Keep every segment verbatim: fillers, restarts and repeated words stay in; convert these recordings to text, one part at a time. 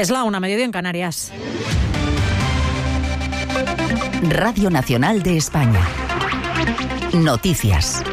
Es la una, mediodía en Canarias. Radio Nacional de España. Noticias.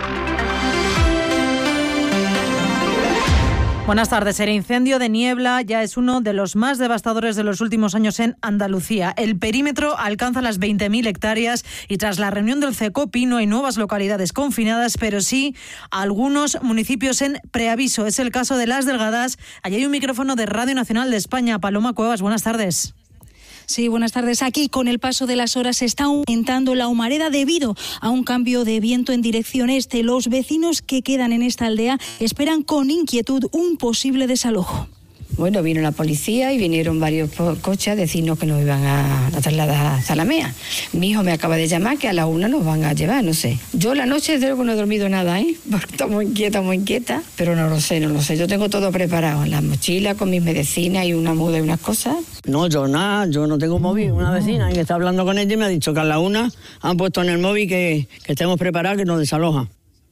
Buenas tardes. El incendio de Niebla ya es uno de los más devastadores de los últimos años en Andalucía. El perímetro alcanza las veinte mil hectáreas y tras la reunión del CECOPI no hay nuevas localidades confinadas, pero sí algunos municipios en preaviso. Es el caso de Las Delgadas. Allí hay un micrófono de Radio Nacional de España. Paloma Cuevas, buenas tardes. Sí, buenas tardes. Aquí, con el paso de las horas, se está aumentando la humareda debido a un cambio de viento en dirección este. Los vecinos que quedan en esta aldea esperan con inquietud un posible desalojo. Bueno, vino la policía y vinieron varios coches a decirnos que nos iban a, a trasladar a Zalamea. Mi hijo me acaba de llamar que a la una nos van a llevar, no sé. Yo la noche desde luego no he dormido nada, ¿eh? Porque estoy muy inquieta, muy inquieta, pero no lo sé, no lo sé. Yo tengo todo preparado, la mochila con mis medicinas y una muda y unas cosas. No, yo nada, yo no tengo móvil. Una vecina que está hablando con ella y me ha dicho que a la una han puesto en el móvil que, que estemos preparados, que nos desalojan.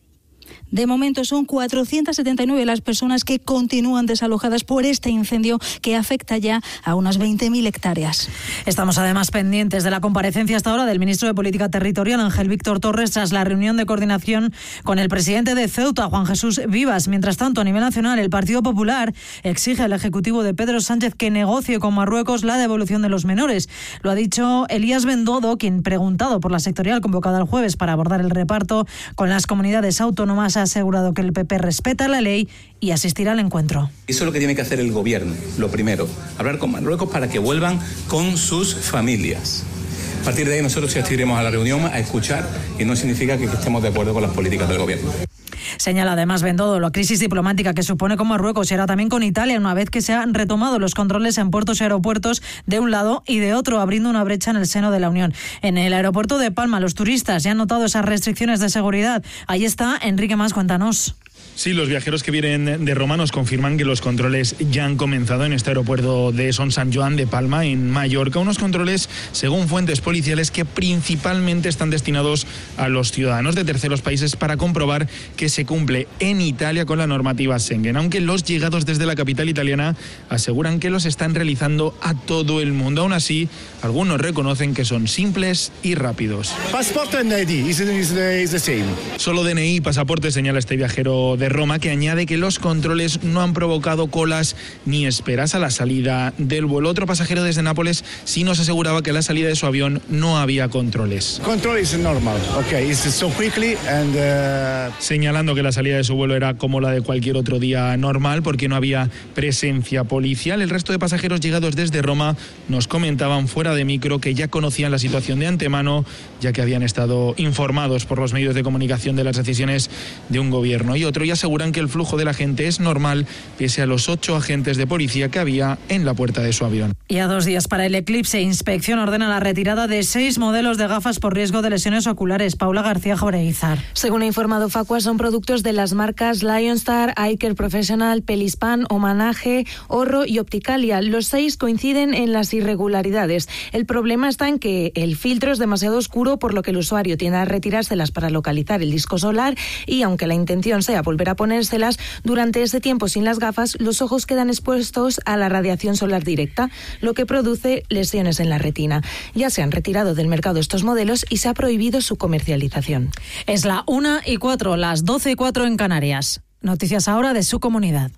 De momento son cuatrocientas setenta y nueve las personas que continúan desalojadas por este incendio que afecta ya a unas veinte mil hectáreas. Estamos además pendientes de la comparecencia hasta ahora del ministro de Política Territorial, Ángel Víctor Torres, tras la reunión de coordinación con el presidente de Ceuta, Juan Jesús Vivas. Mientras tanto, a nivel nacional, el Partido Popular exige al Ejecutivo de Pedro Sánchez que negocie con Marruecos la devolución de los menores. Lo ha dicho Elías Bendodo, quien, preguntado por la sectorial convocada el jueves para abordar el reparto con las comunidades autónomas, ha asegurado que el P P respeta la ley y asistirá al encuentro. Eso es lo que tiene que hacer el gobierno, lo primero, hablar con Marruecos para que vuelvan con sus familias. A partir de ahí nosotros asistiremos a la reunión a escuchar y no significa que estemos de acuerdo con las políticas del gobierno. Señala además Bendodo la crisis diplomática que supone con Marruecos y ahora también con Italia, una vez que se han retomado los controles en puertos y aeropuertos de un lado y de otro, abriendo una brecha en el seno de la Unión. En el aeropuerto de Palma, los turistas ya han notado esas restricciones de seguridad. Ahí está Enrique Mas, cuéntanos. Sí, los viajeros que vienen de Roma nos confirman que los controles ya han comenzado en este aeropuerto de Son San Joan de Palma, en Mallorca. Unos controles, según fuentes policiales, que principalmente están destinados a los ciudadanos de terceros países para comprobar que se cumple en Italia con la normativa Schengen. Aunque los llegados desde la capital italiana aseguran que los están realizando a todo el mundo. Aún así, algunos reconocen que son simples y rápidos. Pasaporte and I D, is the same. Solo D N I y pasaporte, señala este viajero de Roma, que añade que los controles no han provocado colas ni esperas a la salida del vuelo. Otro pasajero desde Nápoles sí nos aseguraba que a la salida de su avión no había controles. Control is normal, okay, it's so quickly and uh... señalando que la salida de su vuelo era como la de cualquier otro día normal porque no había presencia policial. El resto de pasajeros llegados desde Roma nos comentaban fuera de micro que ya conocían la situación de antemano, ya que habían estado informados por los medios de comunicación de las decisiones de un gobierno y otro, y aseguran que el flujo de la gente es normal pese a los ocho agentes de policía que había en la puerta de su avión. Y a dos días para el eclipse, Inspección ordena la retirada de seis modelos de gafas por riesgo de lesiones oculares. Paula García Jauregui. Según ha informado Facua, son productos de las marcas Lionstar, Eyecare Professional, Pelispan, Homanage, Orro y Opticalia. Los seis coinciden en las irregularidades. El problema está en que el filtro es demasiado oscuro, por lo que el usuario tiende a retirárselas para localizar el disco solar y, aunque la intención sea volver a ponérselas, durante ese tiempo sin las gafas, los ojos quedan expuestos a la radiación solar directa, lo que produce lesiones en la retina. Ya se han retirado del mercado estos modelos y se ha prohibido su comercialización. Es la una y cuatro, las doce y cuatro en Canarias. Noticias ahora de su comunidad.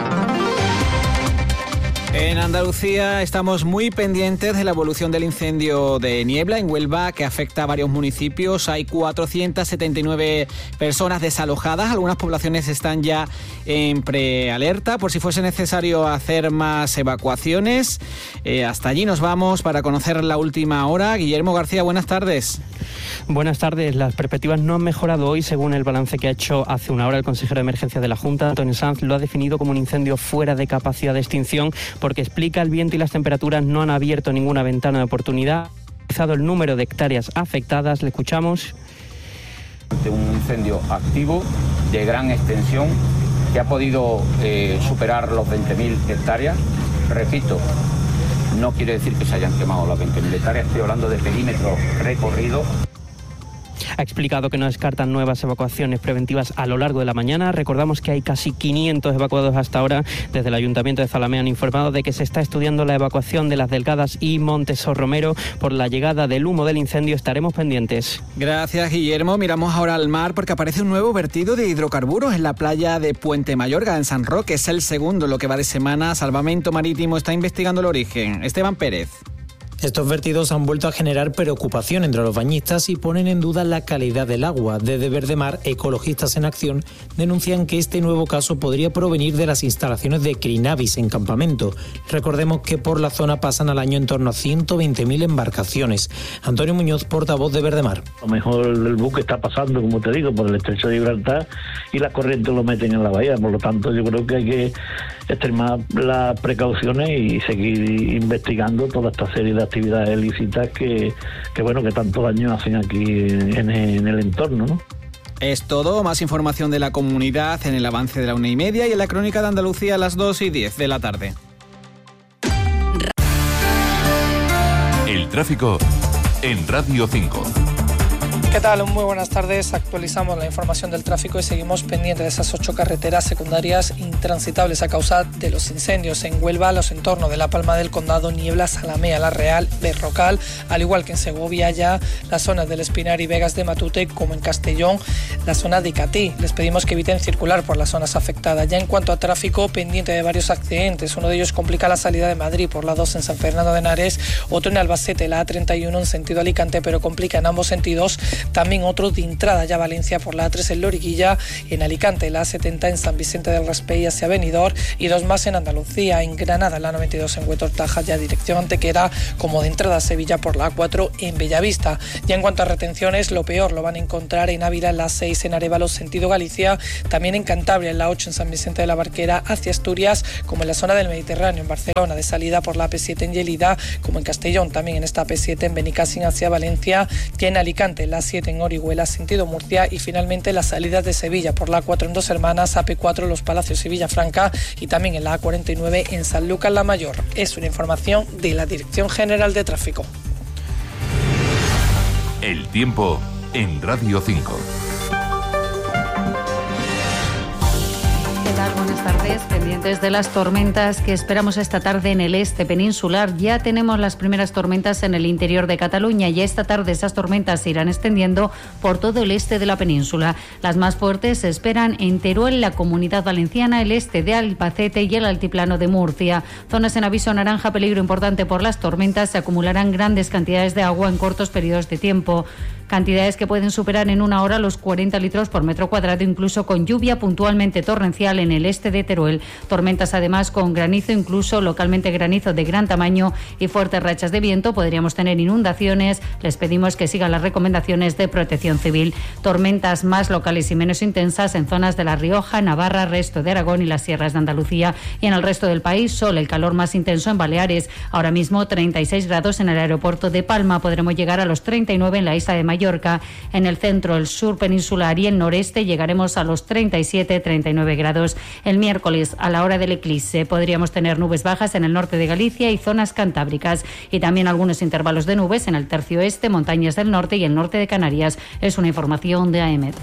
En Andalucía estamos muy pendientes de la evolución del incendio de Niebla en Huelva, que afecta a varios municipios. Hay cuatrocientas setenta y nueve personas desalojadas. Algunas poblaciones están ya en prealerta por si fuese necesario hacer más evacuaciones. Eh, hasta allí nos vamos para conocer la última hora. Guillermo García, buenas tardes. Buenas tardes. Las perspectivas no han mejorado hoy, según el balance que ha hecho hace una hora el consejero de emergencia de la Junta, Antonio Sanz. Lo ha definido como un incendio fuera de capacidad de extinción, porque explica el viento y las temperaturas no han abierto ninguna ventana de oportunidad. Ha el número de hectáreas afectadas. Le escuchamos. Un incendio activo de gran extensión que ha podido eh, superar los veinte mil hectáreas. Repito, no quiere decir que se hayan quemado las veinte mil hectáreas, estoy hablando de perímetro recorrido. Ha explicado que no descartan nuevas evacuaciones preventivas a lo largo de la mañana. Recordamos que hay casi quinientos evacuados hasta ahora. Desde el Ayuntamiento de Zalamea han informado de que se está estudiando la evacuación de Las Delgadas y Montes Romero por la llegada del humo del incendio. Estaremos pendientes. Gracias, Guillermo. Miramos ahora al mar porque aparece un nuevo vertido de hidrocarburos en la playa de Puente Mayorga, en San Roque. Es el segundo lo que va de semana. Salvamento Marítimo está investigando el origen. Esteban Pérez. Estos vertidos han vuelto a generar preocupación entre los bañistas y ponen en duda la calidad del agua. Desde Verdemar, Ecologistas en Acción denuncian que este nuevo caso podría provenir de las instalaciones de Crinavis en Campamento. Recordemos que por la zona pasan al año en torno a ciento veinte mil embarcaciones. Antonio Muñoz, portavoz de Verdemar. A lo mejor el buque está pasando, como te digo, por el estrecho de Gibraltar y las corrientes lo meten en la bahía. Por lo tanto, yo creo que hay que extremar las precauciones y seguir investigando toda esta serie de actividades ilícitas que, que bueno, que tanto daño hacen aquí en, en el entorno, ¿no? Es todo. Más información de la comunidad en el avance de la una y media y en la crónica de Andalucía a las dos y diez de la tarde. El tráfico en Radio cinco. ¿Qué tal? Muy buenas tardes. Actualizamos la información del tráfico y seguimos pendientes de esas ocho carreteras secundarias intransitables a causa de los incendios en Huelva, los entornos de La Palma del Condado, Niebla, Zalamea, La Real, Berrocal, al igual que en Segovia ya las zonas del Espinar y Vegas de Matute, como en Castellón, la zona de Catí. Les pedimos que eviten circular por las zonas afectadas. Ya en cuanto a tráfico, pendiente de varios accidentes. Uno de ellos complica la salida de Madrid por la dos en San Fernando de Henares, otro en Albacete, la A treinta y uno en sentido Alicante, pero complica en ambos sentidos. También otro de entrada ya a Valencia por la A tres en Loriguilla, en Alicante la A setenta en San Vicente del Raspey hacia Benidorm y dos más en Andalucía, en Granada la noventa y dos en Huetor Taja ya dirección Antequera, como de entrada a Sevilla por la A cuatro en Bellavista. Ya en cuanto a retenciones, lo peor lo van a encontrar en Ávila en la A seis en Arévalo sentido Galicia, también en Cantabria en la ocho en San Vicente de la Barquera hacia Asturias, como en la zona del Mediterráneo en Barcelona, de salida por la A P siete en Lleida, como en Castellón también en esta A P siete en Benicàssim hacia Valencia, ya en Alicante la A siete en Orihuela sentido Murcia y finalmente las salidas de Sevilla por la A cuatro en Dos Hermanas, A P cuatro Los Palacios y Villafranca y también en la A cuarenta y nueve en Sanlúcar la Mayor. Es una información de la Dirección General de Tráfico. El tiempo en Radio cinco. ¿Qué tal? Buenas tardes. Pendientes de las tormentas que esperamos esta tarde en el este peninsular. Ya tenemos las primeras tormentas en el interior de Cataluña y esta tarde esas tormentas se irán extendiendo por todo el este de la península. Las más fuertes se esperan en Teruel, la Comunidad Valenciana, el este de Albacete y el altiplano de Murcia. Zonas en aviso naranja, peligro importante por las tormentas. Se acumularán grandes cantidades de agua en cortos periodos de tiempo. Cantidades que pueden superar en una hora los cuarenta litros por metro cuadrado, incluso con lluvia puntualmente torrencial en el este de Teruel. Tormentas además con granizo, incluso localmente granizo de gran tamaño y fuertes rachas de viento. Podríamos tener inundaciones. Les pedimos que sigan las recomendaciones de Protección Civil. Tormentas más locales y menos intensas en zonas de La Rioja, Navarra, resto de Aragón y las sierras de Andalucía. Y en el resto del país, sol, el calor más intenso en Baleares. Ahora mismo treinta y seis grados en el aeropuerto de Palma. Podremos llegar a los treinta y nueve en la isla de Mallorca. En el centro, el sur peninsular y el noreste llegaremos a los treinta y siete, treinta y nueve grados. El miércoles, a la hora del eclipse, podríamos tener nubes bajas en el norte de Galicia y zonas cantábricas y también algunos intervalos de nubes en el tercio este, montañas del norte y el norte de Canarias. Es una información de A E M E D.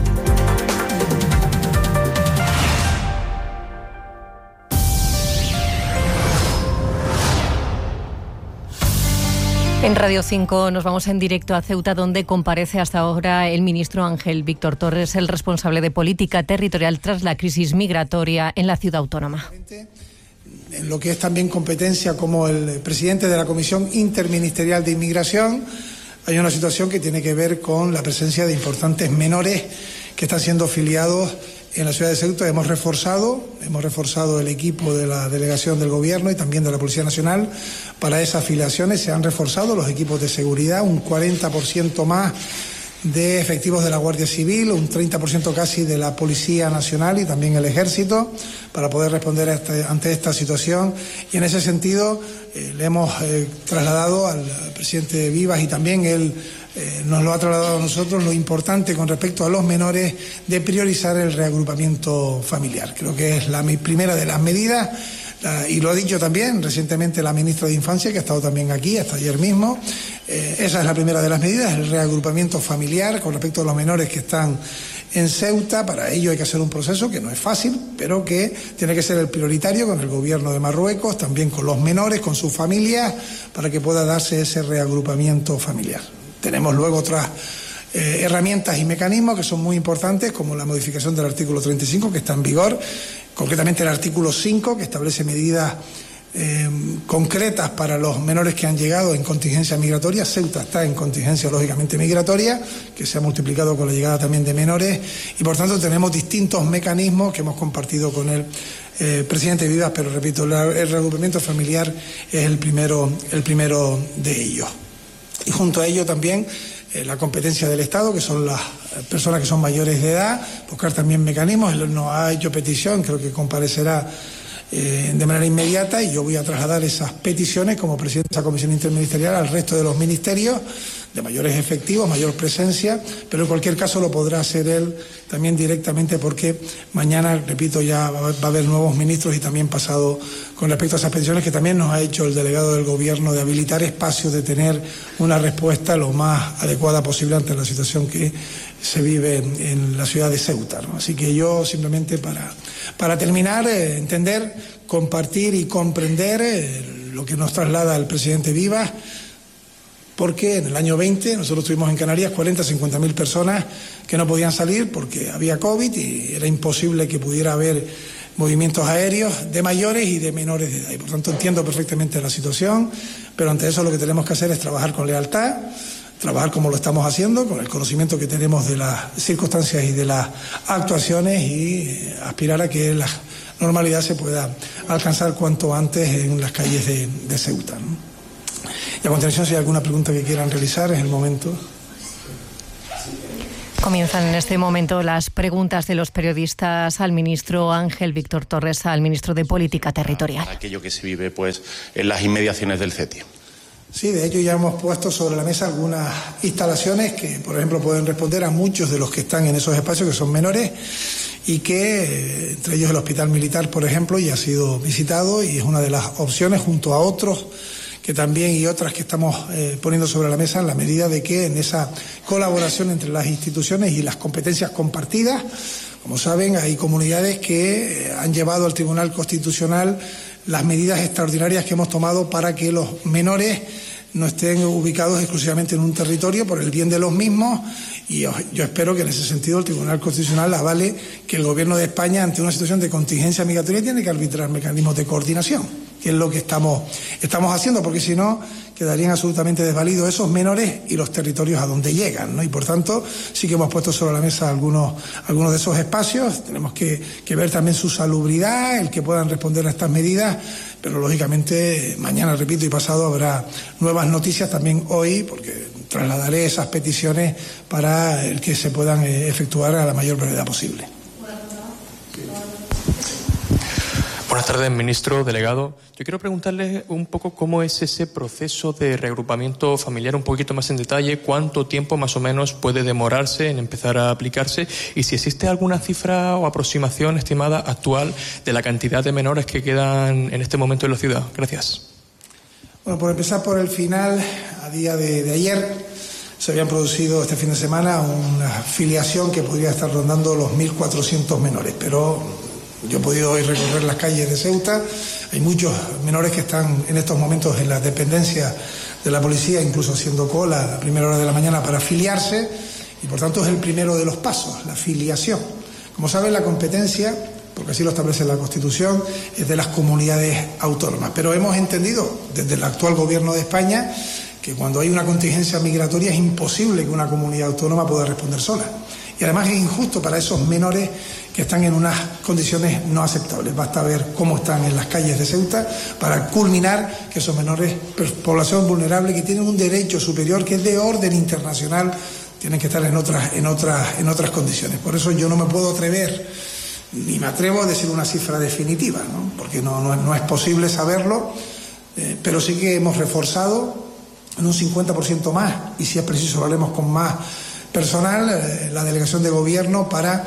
En Radio cinco nos vamos en directo a Ceuta, donde comparece hasta ahora el ministro Ángel Víctor Torres, el responsable de política territorial tras la crisis migratoria en la ciudad autónoma. En lo que es también competencia como el presidente de la Comisión Interministerial de Inmigración, hay una situación que tiene que ver con la presencia de importantes menores que están siendo filiados en la ciudad de Ceuta. Hemos reforzado, hemos reforzado el equipo de la delegación del Gobierno y también de la Policía Nacional para esas filiaciones. Se han reforzado los equipos de seguridad, un cuarenta por ciento más de efectivos de la Guardia Civil, un treinta por ciento casi de la Policía Nacional y también el Ejército para poder responder a este, ante esta situación. Y en ese sentido eh, le hemos eh, trasladado al, al presidente Vivas y también él eh, nos lo ha trasladado a nosotros lo importante con respecto a los menores de priorizar el reagrupamiento familiar. Creo que es la primera de las medidas. La, y lo ha dicho también recientemente la ministra de Infancia, que ha estado también aquí hasta ayer mismo. Eh, esa es la primera de las medidas, el reagrupamiento familiar con respecto a los menores que están en Ceuta. Para ello hay que hacer un proceso que no es fácil, pero que tiene que ser el prioritario con el gobierno de Marruecos, también con los menores, con sus familias, para que pueda darse ese reagrupamiento familiar. Tenemos luego otras eh, herramientas y mecanismos que son muy importantes, como la modificación del artículo treinta y cinco, que está en vigor, concretamente el artículo cinco, que establece medidas Eh, concretas para los menores que han llegado en contingencia migratoria. Ceuta está en contingencia lógicamente migratoria, que se ha multiplicado con la llegada también de menores, y por tanto tenemos distintos mecanismos que hemos compartido con el eh, presidente Vivas, pero repito, la, el reagrupamiento familiar es el primero, el primero de ellos. Y junto a ello también eh, la competencia del Estado, que son las personas que son mayores de edad, buscar también mecanismos. Él nos ha hecho petición, creo que comparecerá Eh, de manera inmediata, y yo voy a trasladar esas peticiones como presidente de esa comisión interministerial al resto de los ministerios, de mayores efectivos, mayor presencia, pero en cualquier caso lo podrá hacer él también directamente, porque mañana, repito, ya va a haber nuevos ministros, y también pasado con respecto a esas peticiones que también nos ha hecho el delegado del gobierno, de habilitar espacios, de tener una respuesta lo más adecuada posible ante la situación que se vive en la ciudad de Ceuta, ¿no? Así que yo simplemente para, para terminar, eh, entender, compartir y comprender eh, lo que nos traslada el presidente Vivas, porque en el año veinte nosotros tuvimos en Canarias cuarenta, cincuenta mil personas que no podían salir porque había COVID y era imposible que pudiera haber movimientos aéreos de mayores y de menores de edad. Y por tanto entiendo perfectamente la situación, pero ante eso lo que tenemos que hacer es trabajar con lealtad, trabajar como lo estamos haciendo, con el conocimiento que tenemos de las circunstancias y de las actuaciones, y aspirar a que la normalidad se pueda alcanzar cuanto antes en las calles de, de Ceuta, ¿no? Y a continuación, si hay alguna pregunta que quieran realizar, es el momento. Comienzan en este momento las preguntas de los periodistas al ministro Ángel Víctor Torres, al ministro de Política Territorial. Aquello que se vive pues en las inmediaciones del CETI. Sí, de hecho ya hemos puesto sobre la mesa algunas instalaciones que, por ejemplo, pueden responder a muchos de los que están en esos espacios, que son menores, y que, entre ellos el Hospital Militar, por ejemplo, ya ha sido visitado y es una de las opciones, junto a otros que también, y otras que estamos eh, poniendo sobre la mesa, en la medida de que en esa colaboración entre las instituciones y las competencias compartidas, como saben, hay comunidades que eh, han llevado al Tribunal Constitucional las medidas extraordinarias que hemos tomado para que los menores no estén ubicados exclusivamente en un territorio, por el bien de los mismos, y yo, yo espero que en ese sentido el Tribunal Constitucional avale que el Gobierno de España, ante una situación de contingencia migratoria, tiene que arbitrar mecanismos de coordinación, que es lo que estamos, estamos haciendo, porque si no quedarían absolutamente desvalidos esos menores y los territorios a donde llegan, ¿no? Y por tanto sí que hemos puesto sobre la mesa algunos, algunos de esos espacios. Tenemos que, que ver también su salubridad, el que puedan responder a estas medidas, pero lógicamente mañana, repito, y pasado habrá nuevas noticias, también hoy, porque trasladaré esas peticiones para el que se puedan efectuar a la mayor brevedad posible. Buenas tardes, ministro, delegado. Yo quiero preguntarle un poco cómo es ese proceso de reagrupamiento familiar, un poquito más en detalle, cuánto tiempo más o menos puede demorarse en empezar a aplicarse, y si existe alguna cifra o aproximación estimada actual de la cantidad de menores que quedan en este momento en la ciudad. Gracias. Bueno, por empezar por el final, a día de, de ayer se habían producido este fin de semana una filiación que podría estar rondando los mil cuatrocientos menores, pero yo he podido hoy recorrer las calles de Ceuta. Hay muchos menores que están en estos momentos en las dependencias de la policía, incluso haciendo cola a la primera hora de la mañana para afiliarse, y por tanto es el primero de los pasos, la filiación. Como saben, la competencia, porque así lo establece la Constitución, es de las comunidades autónomas. Pero hemos entendido desde el actual Gobierno de España que cuando hay una contingencia migratoria es imposible que una comunidad autónoma pueda responder sola. Y además es injusto para esos menores que están en unas condiciones no aceptables. Basta ver cómo están en las calles de Ceuta para culminar que esos menores, población vulnerable, que tienen un derecho superior que es de orden internacional, tienen que estar en otras, en otras, en otras condiciones. Por eso yo no me puedo atrever, ni me atrevo a decir una cifra definitiva, ¿no? Porque no, no, no es posible saberlo, eh, pero sí que hemos reforzado en un cincuenta por ciento más, y si es preciso lo haremos con más personal, eh, la delegación de gobierno para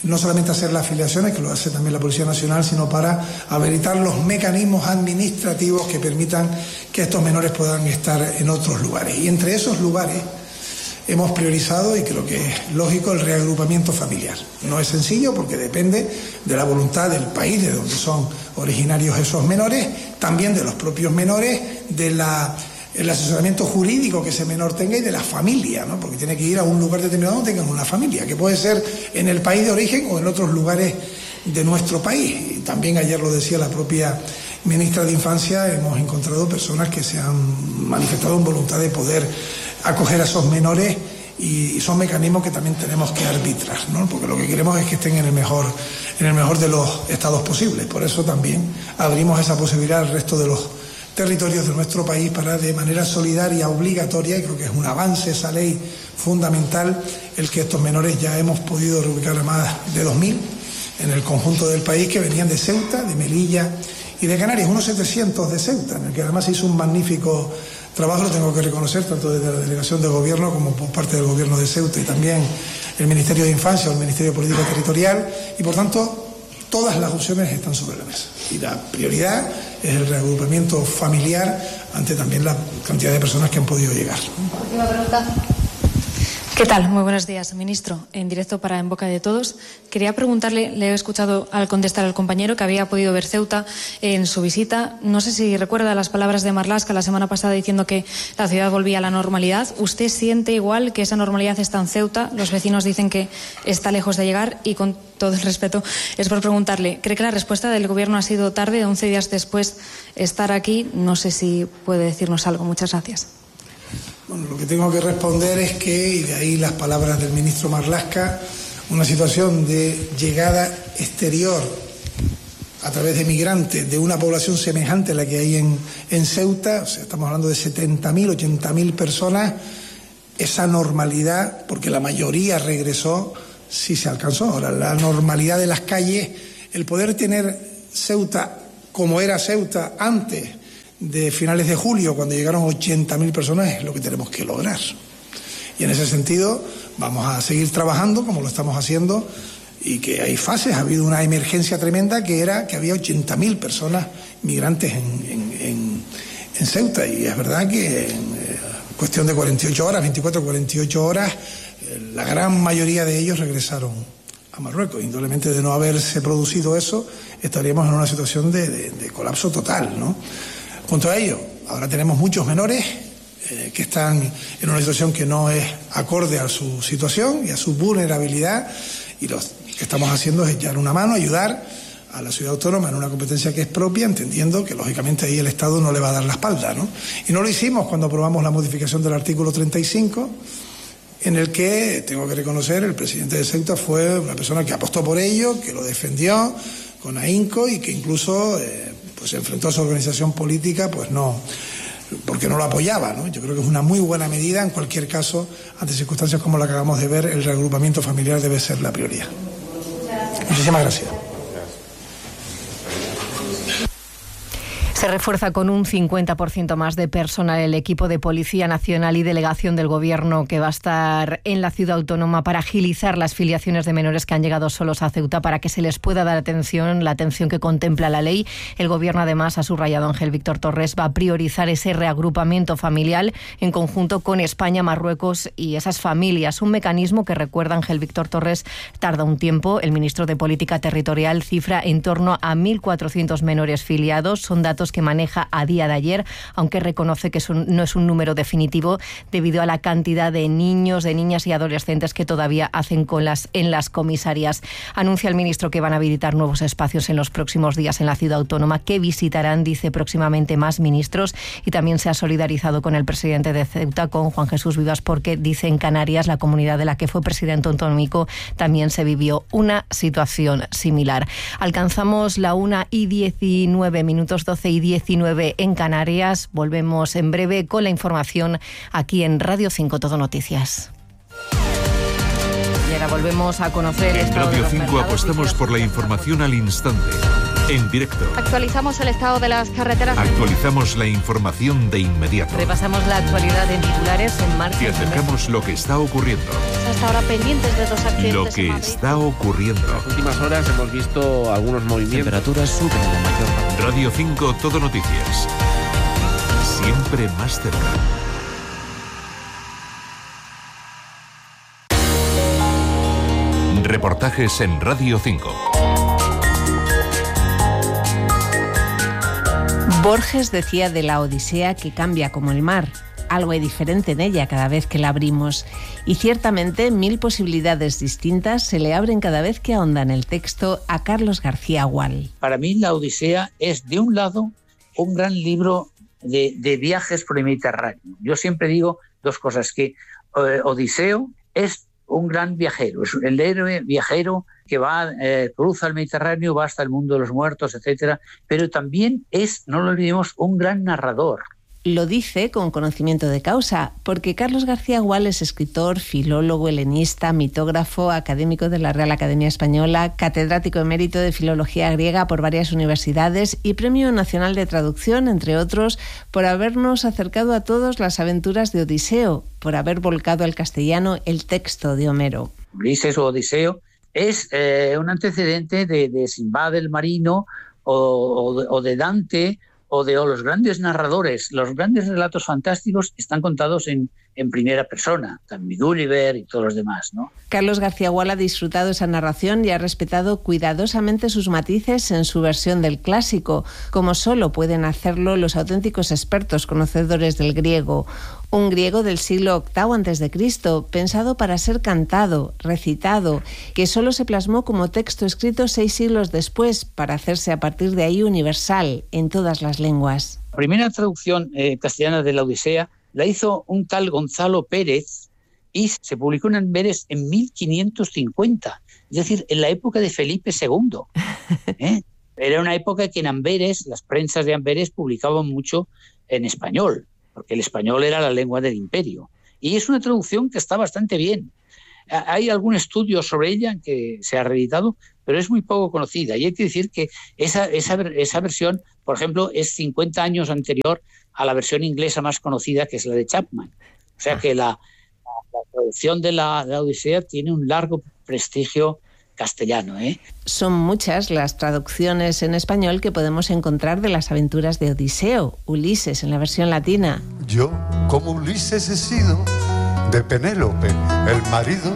no solamente hacer las afiliaciones, que lo hace también la Policía Nacional, sino para habilitar los mecanismos administrativos que permitan que estos menores puedan estar en otros lugares. Y entre esos lugares hemos priorizado, y creo que es lógico, el reagrupamiento familiar. No es sencillo porque depende de la voluntad del país de donde son originarios esos menores, también de los propios menores, de la el asesoramiento jurídico que ese menor tenga y de la familia, ¿no? Porque tiene que ir a un lugar determinado donde tengan una familia, que puede ser en el país de origen o en otros lugares de nuestro país. Y también ayer lo decía la propia ministra de Infancia, hemos encontrado personas que se han manifestado en voluntad de poder acoger a esos menores, y son mecanismos que también tenemos que arbitrar, ¿no? Porque lo que queremos es que estén en el mejor, en el mejor de los estados posibles. Por eso también abrimos esa posibilidad al resto de los territorios de nuestro país para, de manera solidaria, obligatoria, y creo que es un avance esa ley fundamental, el que estos menores ya hemos podido reubicar a más de dos mil en el conjunto del país, que venían de Ceuta, de Melilla y de Canarias, unos setecientos de Ceuta, en el que además se hizo un magnífico trabajo, lo tengo que reconocer, tanto desde la delegación de gobierno como por parte del gobierno de Ceuta, y también el Ministerio de Infancia o el Ministerio de Política Territorial, y por tanto todas las opciones están sobre la mesa. Y la prioridad es el reagrupamiento familiar ante también la cantidad de personas que han podido llegar. Última pregunta. ¿Qué tal? Muy buenos días, ministro. En directo para En Boca de Todos. Quería preguntarle, le he escuchado al contestar al compañero que había podido ver Ceuta en su visita. No sé si recuerda las palabras de Marlaska la semana pasada diciendo que la ciudad volvía a la normalidad. ¿Usted siente igual que esa normalidad está en Ceuta? Los vecinos dicen que está lejos de llegar, y con todo el respeto es por preguntarle, ¿cree que la respuesta del Gobierno ha sido tarde, once días después estar aquí? No sé si puede decirnos algo. Muchas gracias. Bueno, lo que tengo que responder es que, y de ahí las palabras del ministro Marlaska, una situación de llegada exterior a través de migrantes de una población semejante a la que hay en, en Ceuta, o sea, estamos hablando de setenta mil, ochenta mil personas, esa normalidad, porque la mayoría regresó, sí se alcanzó. Ahora, la normalidad de las calles, el poder tener Ceuta como era Ceuta antes de finales de julio, cuando llegaron ochenta mil personas, es lo que tenemos que lograr. Y en ese sentido vamos a seguir trabajando como lo estamos haciendo, y que hay fases. Ha habido una emergencia tremenda que era que había ochenta mil personas migrantes en, en, en, en Ceuta, y es verdad que en eh, cuestión de cuarenta y ocho horas, veinticuatro, cuarenta y ocho horas, eh, la gran mayoría de ellos regresaron a Marruecos. Indudablemente, de no haberse producido eso, estaríamos en una situación de, de, de colapso total, ¿no? Junto a ello, ahora tenemos muchos menores eh, que están en una situación que no es acorde a su situación y a su vulnerabilidad, y lo que estamos haciendo es echar una mano, ayudar a la ciudad autónoma en una competencia que es propia, entendiendo que lógicamente ahí el Estado no le va a dar la espalda, ¿no? Y no lo hicimos cuando aprobamos la modificación del artículo treinta y cinco, en el que, tengo que reconocer, el presidente de Ceuta fue una persona que apostó por ello, que lo defendió con ahínco, y que incluso eh, pues se enfrentó a su organización política, pues no, porque no lo apoyaba, ¿no? Yo creo que es una muy buena medida. En cualquier caso, ante circunstancias como la que acabamos de ver, el reagrupamiento familiar debe ser la prioridad. Muchísimas gracias. Se refuerza con un cincuenta por ciento más de personal el equipo de Policía Nacional y delegación del Gobierno que va a estar en la ciudad autónoma para agilizar las filiaciones de menores que han llegado solos a Ceuta, para que se les pueda dar atención, la atención que contempla la ley. El Gobierno, además, ha subrayado Ángel Víctor Torres, va a priorizar ese reagrupamiento familiar en conjunto con España, Marruecos y esas familias. Un mecanismo que, recuerda Ángel Víctor Torres, tarda un tiempo. El ministro de Política Territorial cifra en torno a mil cuatrocientos menores filiados. Son datos que maneja a día de ayer, aunque reconoce que eso no es un número definitivo debido a la cantidad de niños, de niñas y adolescentes que todavía hacen colas en las comisarías. Anuncia el ministro que van a habilitar nuevos espacios en los próximos días en la ciudad autónoma, que visitarán, dice, próximamente más ministros, y también se ha solidarizado con el presidente de Ceuta, con Juan Jesús Vivas, porque, dice, en Canarias, la comunidad de la que fue presidente autonómico, también se vivió una situación similar. Alcanzamos la una y diecinueve minutos, doce y diecinueve en Canarias. Volvemos en breve con la información aquí en Radio cinco Todo Noticias. Y ahora volvemos a conocer... En Radio cinco apostamos por la información al instante. en directo. Actualizamos el estado de las carreteras. Actualizamos la información de inmediato. Repasamos la actualidad en titulares en marcha. Te acercamos lo que está ocurriendo. Hasta ahora pendientes de dos accidentes. Lo que está ocurriendo. En las últimas horas hemos visto algunos movimientos. Temperaturas suben en la mayor parte. Radio cinco, Todo Noticias. Siempre más cerca. Reportajes en Radio cinco. Borges decía de la Odisea que cambia como el mar. Algo hay diferente en ella cada vez que la abrimos. Y ciertamente mil posibilidades distintas se le abren cada vez que ahonda en el texto a Carlos García Gual. Para mí la Odisea es, de un lado, un gran libro de, de viajes por el Mediterráneo. Yo siempre digo dos cosas, que eh, Odiseo es un gran viajero, es el héroe viajero que va, eh, cruza el Mediterráneo, va hasta el mundo de los muertos, etcétera, pero también es, no lo olvidemos, un gran narrador. Lo dice con conocimiento de causa, porque Carlos García Gual es escritor, filólogo, helenista, mitógrafo, académico de la Real Academia Española, catedrático emérito de Filología Griega por varias universidades y Premio Nacional de Traducción, entre otros, por habernos acercado a todos las aventuras de Odiseo, por haber volcado al castellano el texto de Homero. Ulises o Odiseo es eh, un antecedente de, de Sinbad el Marino o, o, de, o de Dante, o de o los grandes narradores. Los grandes relatos fantásticos están contados en, en primera persona, también Gulliver y todos los demás, ¿no? Carlos García Gual ha disfrutado esa narración y ha respetado cuidadosamente sus matices en su versión del clásico, como solo pueden hacerlo los auténticos expertos conocedores del griego. Un griego del siglo octavo antes de Cristo, pensado para ser cantado, recitado, que solo se plasmó como texto escrito seis siglos después, para hacerse a partir de ahí universal en todas las lenguas. La primera traducción eh, castellana de la Odisea la hizo un tal Gonzalo Pérez y se publicó en Amberes en mil quinientos cincuenta, es decir, en la época de Felipe segundo. ¿eh? Era una época que en Amberes, las prensas de Amberes publicaban mucho en español, porque el español era la lengua del imperio. Y es una traducción que está bastante bien. Hay algún estudio sobre ella que se ha reeditado, pero es muy poco conocida. Y hay que decir que esa, esa, esa versión, por ejemplo, es cincuenta años anterior a la versión inglesa más conocida, que es la de Chapman. O sea que la, la traducción de la, de la Odisea tiene un largo prestigio castellano, ¿eh? Son muchas las traducciones en español que podemos encontrar de las aventuras de Odiseo, Ulises en la versión latina. Yo, como Ulises, he sido de Penélope, el marido,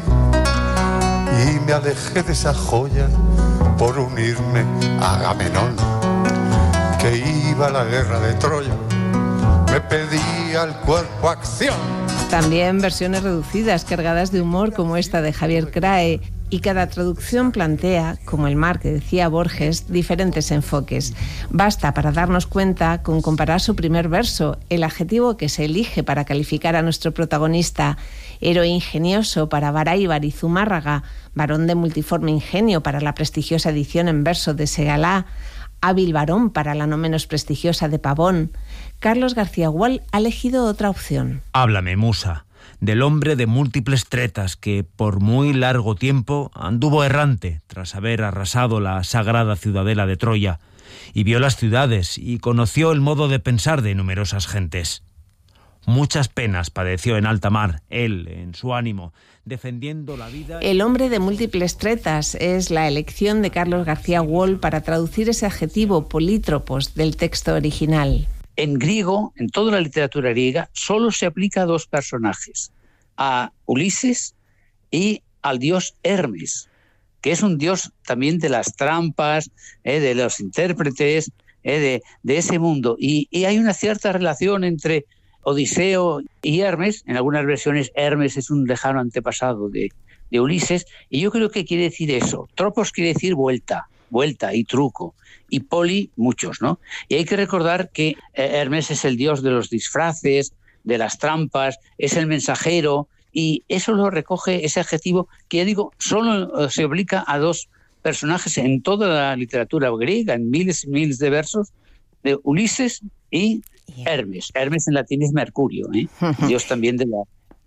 y me alejé de esa joya por unirme a Agamenón, que iba a la guerra de Troya, me pedía el cuerpo acción. También versiones reducidas, cargadas de humor, como esta de Javier Crae. Y cada traducción plantea, como el mar que decía Borges, diferentes enfoques. Basta para darnos cuenta con comparar su primer verso, el adjetivo que se elige para calificar a nuestro protagonista, héroe ingenioso para Baráibar y Zumárraga, varón de multiforme ingenio para la prestigiosa edición en verso de Segalá, hábil varón para la no menos prestigiosa de Pavón. Carlos García Gual ha elegido otra opción. Háblame, musa, del hombre de múltiples tretas que por muy largo tiempo anduvo errante tras haber arrasado la sagrada ciudadela de Troya y vio las ciudades y conoció el modo de pensar de numerosas gentes. Muchas penas padeció en alta mar, él, en su ánimo, defendiendo la vida... El hombre de múltiples tretas es la elección de Carlos García Gual para traducir ese adjetivo polítropos del texto original. En griego, en toda la literatura griega, solo se aplica a dos personajes, a Ulises y al dios Hermes, que es un dios también de las trampas, eh, de los intérpretes, eh, de, de ese mundo. Y, y hay una cierta relación entre Odiseo y Hermes. En algunas versiones Hermes es un lejano antepasado de, de Ulises, y yo creo que quiere decir eso. Tropos quiere decir vuelta. vuelta y truco, y poli muchos, ¿no? Y hay que recordar que Hermes es el dios de los disfraces, de las trampas, es el mensajero, y eso lo recoge ese adjetivo que, ya digo, solo se aplica a dos personajes en toda la literatura griega, en miles y miles de versos, de Ulises y Hermes. Hermes en latín es Mercurio, ¿eh? Dios también de la,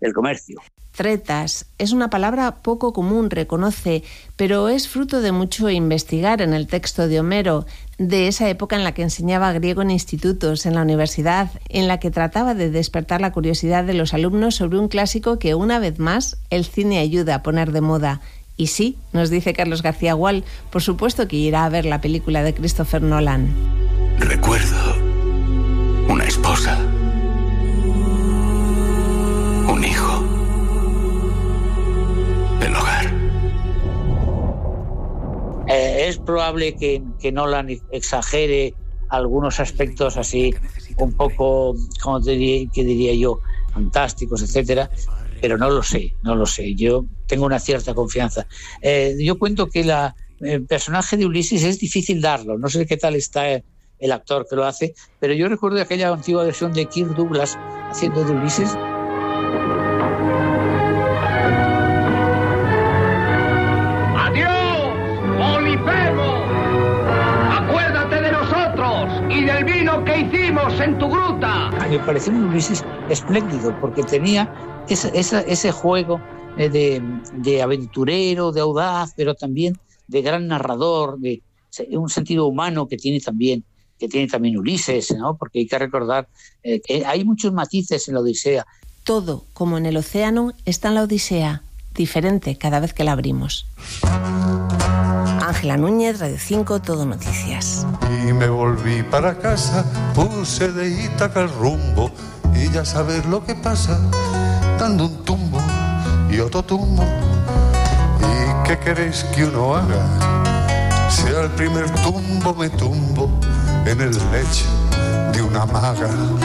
del comercio. Tretas es una palabra poco común, reconoce, pero es fruto de mucho investigar en el texto de Homero, de esa época en la que enseñaba griego en institutos, en la universidad, en la que trataba de despertar la curiosidad de los alumnos sobre un clásico que, una vez más, el cine ayuda a poner de moda. Y sí, nos dice Carlos García Gual, por supuesto que irá a ver la película de Christopher Nolan. Recuerdo una esposa, un hijo, el hogar. Eh, es probable que, que Nolan exagere algunos aspectos así un poco, como te diría, que diría yo, fantásticos, etcétera, pero no lo sé, no lo sé. Yo tengo una cierta confianza. Eh, yo cuento que la, el personaje de Ulises es difícil darlo. No sé qué tal está el actor que lo hace, pero yo recuerdo aquella antigua versión de Kirk Douglas haciendo de Ulises. Y del vino que hicimos en tu gruta. Me pareció un Ulises espléndido, porque tenía esa, esa, ese juego de, de aventurero, de audaz, pero también de gran narrador, de un sentido humano que tiene también, que tiene también Ulises, ¿no? Porque hay que recordar eh, que hay muchos matices en la Odisea. Todo, como en el océano, está en la Odisea, diferente cada vez que la abrimos. Ángela Núñez, Radio cinco, Todo Noticias. Y me volví para casa, puse de Ítaca el rumbo, y ya sabes lo que pasa, dando un tumbo y otro tumbo. ¿Y qué queréis que uno haga? Si al primer tumbo me tumbo en el lecho de una maga.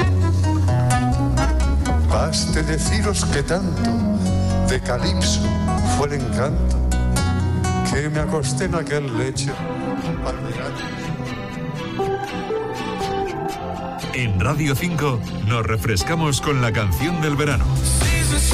Baste deciros que tanto de Calipso fue el encanto, que me acosté en aquel lecho al verano. En Radio cinco nos refrescamos con la canción del verano.